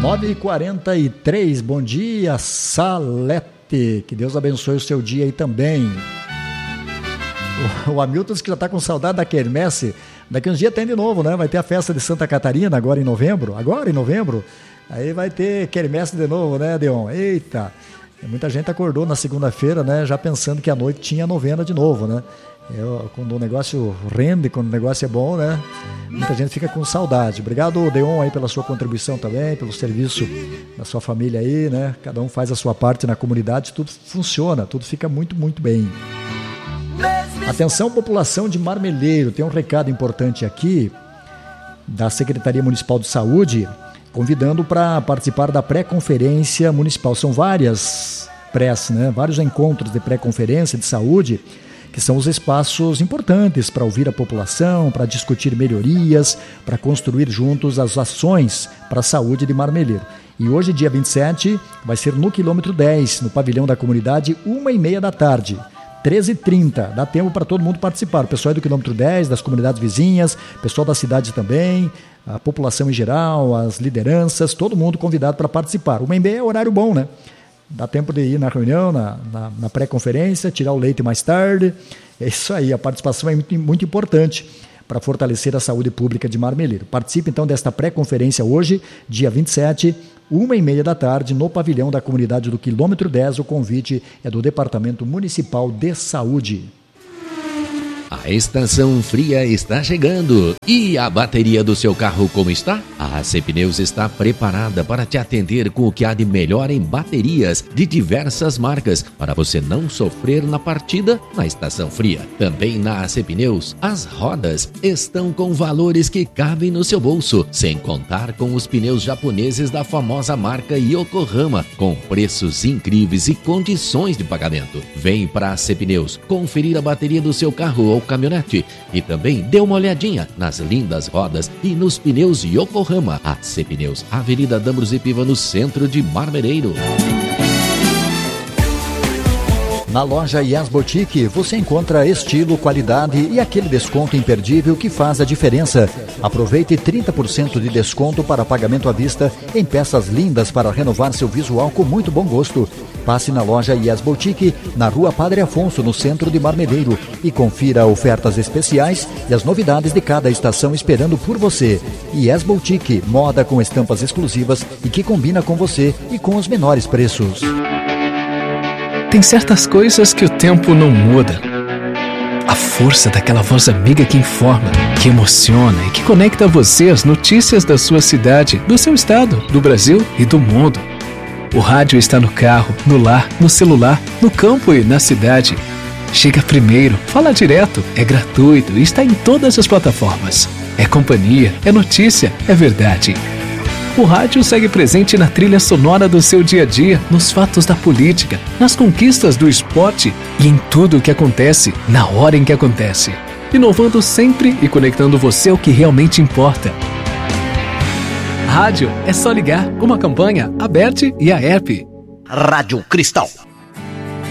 9h43, bom dia, Salete, que Deus abençoe o seu dia aí também. O Hamilton que já está com saudade da quermesse, daqui uns dias tem de novo, né? Vai ter a festa de Santa Catarina agora em novembro, aí vai ter quermesse de novo, né, Deon? Eita, muita gente acordou na segunda-feira, né, já pensando que à noite tinha novena de novo, né? Quando o negócio rende, quando o negócio é bom, né? Muita gente fica com saudade. Obrigado, Deon, aí pela sua contribuição também, pelo serviço da sua família aí, né? Cada um faz a sua parte na comunidade, tudo funciona, tudo fica muito, muito bem. Atenção, população de Marmeleiro, tem um recado importante aqui da Secretaria Municipal de Saúde, convidando para participar da pré-conferência municipal. São várias né? Vários encontros de pré-conferência de saúde, que são os espaços importantes para ouvir a população, para discutir melhorias, para construir juntos as ações para a saúde de Marmeleiro. E hoje, dia 27, vai ser no quilômetro 10, no pavilhão da comunidade, 1h30 da tarde. 13h30, dá tempo para todo mundo participar, o pessoal do quilômetro 10, das comunidades vizinhas, pessoal da cidade também, a população em geral, as lideranças, todo mundo convidado para participar. 1h30 é horário bom, né? Dá tempo de ir na reunião, na pré-conferência, tirar o leite mais tarde. É isso aí, a participação é muito, muito importante para fortalecer a saúde pública de Marmeleiro. Participe então desta pré-conferência hoje, dia 27, 1h30 da tarde, no pavilhão da comunidade do quilômetro 10. O convite é do Departamento Municipal de Saúde. A estação fria está chegando. E a bateria do seu carro como está? A AC Pneus está preparada para te atender com o que há de melhor em baterias de diversas marcas, para você não sofrer na partida na estação fria. Também na AC Pneus, as rodas estão com valores que cabem no seu bolso, sem contar com os pneus japoneses da famosa marca Yokohama, com preços incríveis e condições de pagamento. Vem para a AC Pneus conferir a bateria do seu carro ou caminhonete e também dê uma olhadinha nas lindas rodas e nos pneus Yokohama. AC Pneus, Avenida Dambrosy Piva, no centro de Marmeleiro. Na loja Yes Boutique você encontra estilo, qualidade e aquele desconto imperdível que faz a diferença. Aproveite 30% de desconto para pagamento à vista em peças lindas para renovar seu visual com muito bom gosto. Passe na loja Yes Boutique, na Rua Padre Afonso, no centro de Marmeleiro, e confira ofertas especiais e as novidades de cada estação esperando por você. Yes Boutique, moda com estampas exclusivas e que combina com você e com os menores preços. Tem certas coisas que o tempo não muda. A força daquela voz amiga que informa, que emociona e que conecta você às notícias da sua cidade, do seu estado, do Brasil e do mundo. O rádio está no carro, no lar, no celular, no campo e na cidade. Chega primeiro, fala direto, é gratuito e está em todas as plataformas. É companhia, é notícia, é verdade. O rádio segue presente na trilha sonora do seu dia a dia, nos fatos da política, nas conquistas do esporte e em tudo o que acontece, na hora em que acontece. Inovando sempre e conectando você ao que realmente importa. Rádio é só ligar, uma campanha, a BERT e a ERP. Rádio Cristal.